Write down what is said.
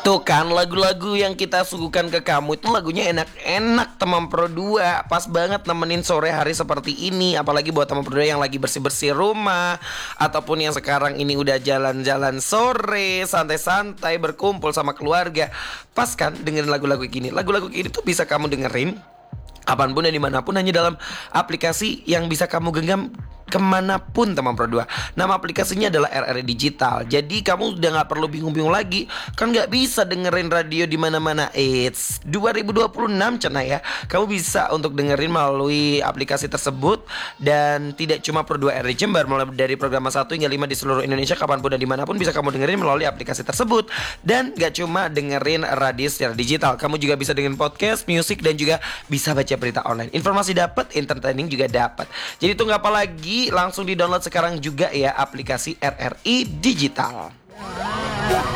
Tuh kan lagu-lagu yang kita suguhkan ke kamu itu lagunya enak-enak teman Pro 2. Pas banget nemenin sore hari seperti ini. Apalagi buat teman Pro 2 yang lagi bersih-bersih rumah, ataupun yang sekarang ini udah jalan-jalan sore, santai-santai berkumpul sama keluarga. Pas kan dengerin lagu-lagu gini. Lagu-lagu gini tuh bisa kamu dengerin kapanpun dan dimanapun, hanya dalam aplikasi yang bisa kamu genggam kemanapun teman Pro 2. Nama aplikasinya adalah RRI Digital. Jadi kamu udah gak perlu bingung-bingung lagi. Kan gak bisa dengerin radio di mana-mana. It's 2026 cenah ya. Kamu bisa untuk dengerin melalui aplikasi tersebut. Dan tidak cuma Pro 2 RRI Jember, mulai dari program 1 hingga 5 di seluruh Indonesia, kapanpun dan dimanapun bisa kamu dengerin melalui aplikasi tersebut. Dan gak cuma dengerin radio secara digital, kamu juga bisa dengerin podcast, musik, dan juga bisa baca berita online. Informasi dapat, entertaining juga dapat. Jadi tunggu apa lagi? Langsung di download sekarang juga ya aplikasi RRI Digital.